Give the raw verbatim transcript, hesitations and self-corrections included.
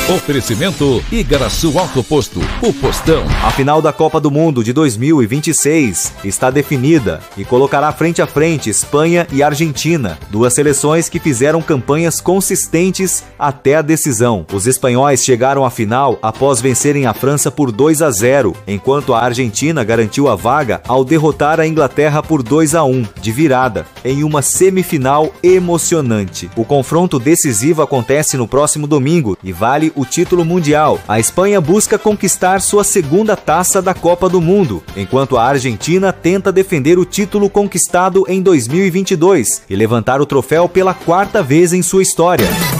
Oferecimento Igaraçu Auto Posto, o postão. A final da Copa do Mundo de dois mil e vinte e seis está definida e colocará frente a frente Espanha e Argentina, duas seleções que fizeram campanhas consistentes até a decisão. Os espanhóis chegaram à final após vencerem a França por dois a zero, enquanto a Argentina garantiu a vaga ao derrotar a Inglaterra por dois a um, de virada, em uma semifinal emocionante. O confronto decisivo acontece no próximo domingo e vale o título mundial. A Espanha busca conquistar sua segunda taça da Copa do Mundo, enquanto a Argentina tenta defender o título conquistado em dois mil e vinte e dois e levantar o troféu pela quarta vez em sua história.